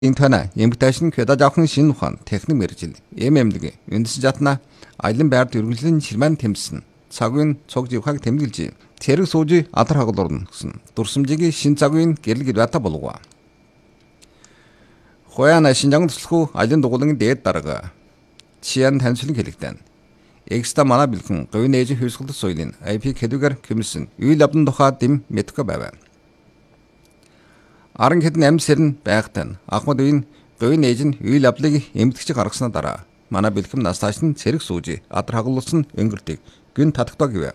Интана эмгтээшин кэдаж авахын шинэ ухаан техник мэргэжил эмэмдэг үндэс жатна аялан байрд үргэлжлэн ширман тэмцсэн цагийн цог живхаг тэмдэглэж тэрэг сууж алдар хагалуурна гэсэн дурсамжийг шин цагийн гэрэл гэрвата болгоо. Хояна шинжаан туслаху аялан дугуулын дээд дарга чиан таньчлан хэлэгдэн. Экста мана бэлхэн говийн ээж хөвсгөлт соёлын IP хэдүүгээр комиссэн үйл явдлын тухай дэм мэдхгүй байв. Аран хэдэн амьсэрн байгтан Ахмад үеийн говийн ээж нь үйл явдлыг эмдэгч гаргаснаа дараа манай бэлхэм настааш нь цэрэг сууж адар хагалуулсан өнгөртөг гүн татагтаа гэв.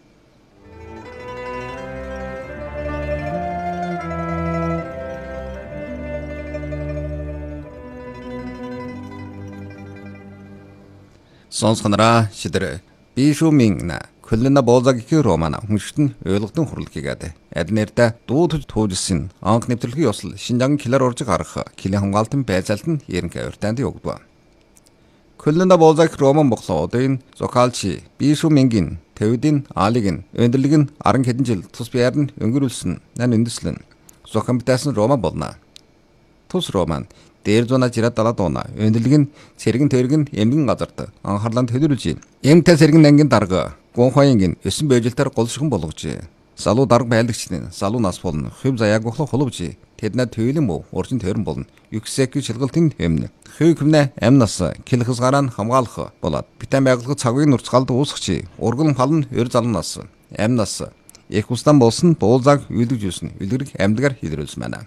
Сонсгонора шидэр бишүүмин Хөлнө боолзагийн роман хүншигтэн ойлгодон хурлахыгаад аднэрдэ дуудаж туужсэн анх нэвтрэлгийн ёсол шинжаан килэр орж гарах килийн хамгаалтын байцаалт нь ерөнхий урьтаанд өгдөг. Хөлнө боолзаг роман боглоо одоо энэ зохиолч бишүүмингийн тэвдийн аалыг нь өндөрлөг нь 10 хэдэн жил тус биеэр нь өнгөрүүлсэн нан үндэслэн зохиомтойсон роман болно. Тус роман дээр зуна жирад далаад уна өндөрлөг нь цэрэгэн тэрэг нь эмгэн газарт анхаарлаа төвлөрүүлж эмтэй цэрэгэн ангийн дарга Гонхойнгийн 9 бэжилтээр голшгон болгож залуу дарга байлагчдын залуу нас болно хөв заяаг охлоо холовж тэднээ төйлөн мөв уржин төрөн болно юксек шилгалтын эмнэ хөвкмнэ амнас килхэс гараан хамгаалах болоод битэн байгуулгын цагийн нурцгалд уусгачи урган халн өр залнаас амнас их устан болсон буулзаг үйлдэж юусэн үлгэрэг амьдгаар хилрүүлсэн байна.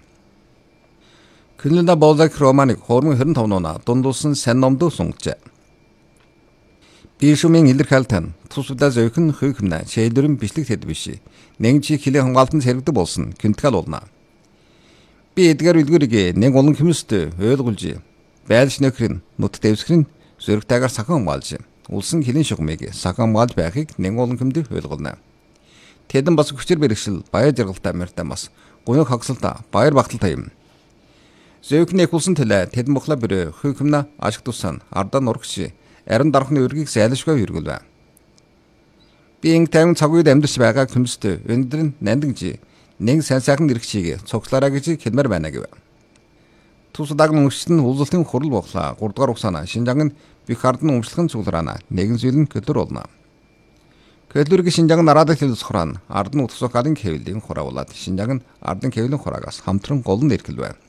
Хөлнө боолзаг романыг хормон 25 нуна дундуулсан сайн номд сунгажээ. Бишүүмийн илэрхийлэлтэн тусвдаа зөөхөн хөвхмнэ шэйлдэрэн бичлэг тэд биш. Нэгжи хилийн хамгаалтанд сэргдэг болсон гинтгэл болно. Би эдгээр үлгэрийг нэг олон хүмүүст ойлгуулж байлш нөхрийн нут дэвсгэрийн зөрөгтэйгээр сахан хамгаалж улсын хилийн шугамыг сахан хамгаалж байхыг нэг олон хүмүүд ойлгуулна. Тэдэн бас хүчээр бэрхшил баяр жаргалтай мэртэ бас гуниг хагсалта баяр багталтай юм. Зөөхний хулсан төлөө тэдэн бохла бэр хөвхмнэ ашиг тусан ардаа нурагч арин дарахны үргийг сайлшгүй хэрэглэв. Би инг тайван цаг үед амьдарч байгаа хүмүүст өндөр нь нандинж нэг сайн сайхан нэрхчийг цогцлаараа гэж хэлмээр байна гэв. Тусдаг мөнгөчт нь уулзалтын хурал боглоо 3 дугаар угсаана шинжаан нь бих ард нь өмчлөхөн цуглараана нэгэн зүйл нь көлөр болно. Көлөргийн шинжаан нараадаг хэлс хураан ард нь утгасах гадын хэвлийн хураавлаад шинжаан нь ардын хэвлийн хураагаас хамтран голн нэрхэлвэ.